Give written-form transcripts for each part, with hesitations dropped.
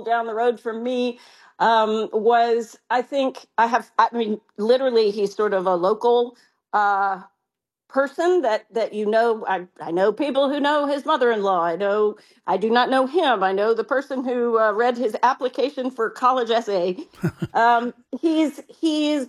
down the road from me, literally he's sort of a local person that I know people who know his mother-in-law. I do not know him. I know the person who read his application for college essay. He's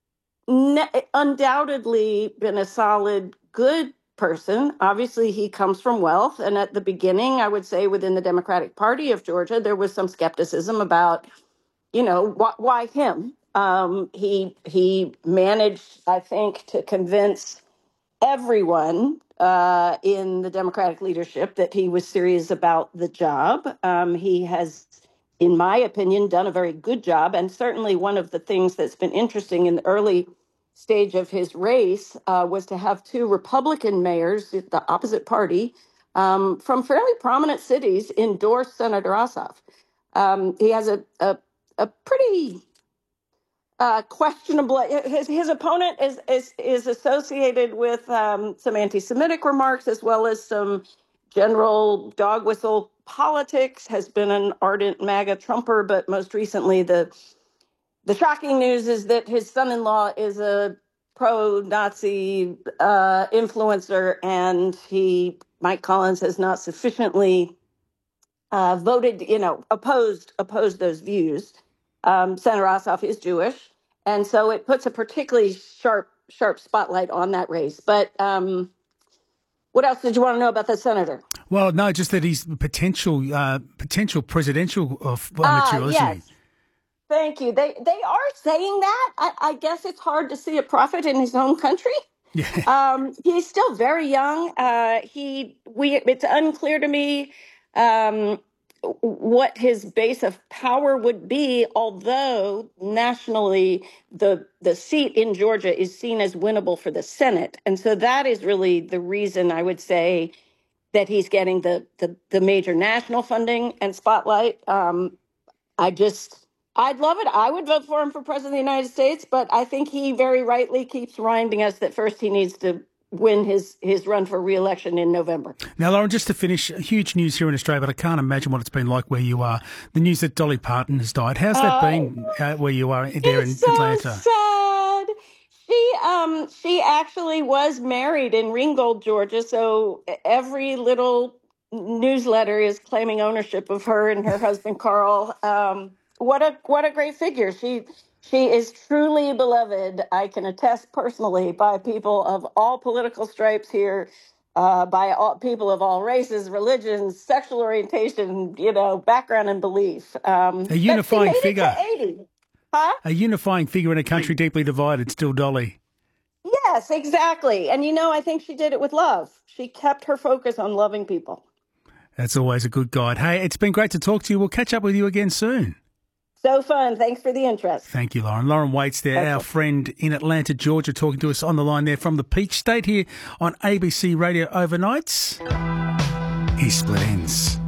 undoubtedly been a solid, good person. Obviously, he comes from wealth. And at the beginning, I would say within the Democratic Party of Georgia, there was some skepticism about, why him? He managed, I think, to convince everyone in the Democratic leadership that he was serious about the job. He has, in my opinion, done a very good job. And certainly one of the things that's been interesting in the early stage of his race was to have two Republican mayors, the opposite party, from fairly prominent cities endorse Senator Ossoff. He has a pretty questionable. His opponent is associated with some anti-Semitic remarks as well as some general dog whistle politics. Has been an ardent MAGA Trumper, but most recently the shocking news is that his son-in-law is a pro-Nazi influencer, and Mike Collins has not sufficiently voted, opposed those views. Senator Ossoff is Jewish, and so it puts a particularly sharp spotlight on that race. But what else did you want to know about the senator? Well, no, just that he's potential presidential material, isn't he? Thank you. They are saying that. I guess it's hard to see a prophet in his own country. Yeah. He's still very young. It's unclear to me what his base of power would be, although nationally the seat in Georgia is seen as winnable for the Senate. And so that is really the reason I would say that he's getting the major national funding and spotlight. I'd love it. I would vote for him for president of the United States, but I think he very rightly keeps reminding us that first he needs to win his run for re-election in November. Now, Lauren, just to finish, huge news here in Australia, but I can't imagine what it's been like where you are. The news that Dolly Parton has died. How's that been where you are there in Atlanta? It's so sad. She actually was married in Ringgold, Georgia, so every little newsletter is claiming ownership of her and her husband, Carl. What a great figure. She is truly beloved. I can attest personally by people of all political stripes here, by all people of all races, religions, sexual orientation, background and belief. A unifying figure. 80. Huh? A unifying figure in a country deeply divided, still Dolly. Yes, exactly. And I think she did it with love. She kept her focus on loving people. That's always a good guide. Hey, it's been great to talk to you. We'll catch up with you again soon. So fun. Thanks for the interest. Thank you, Lauren. Lauren Waits there, our friend in Atlanta, Georgia, talking to us on the line there from the Peach State here on ABC Radio Overnights. Here's Split Ends.